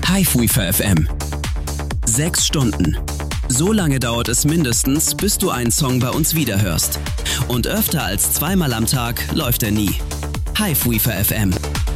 Highweaver FM. 6 Stunden. So lange dauert es mindestens, bis du einen Song bei uns wiederhörst. Und öfter als 2-mal am Tag läuft er nie. Highweaver FM.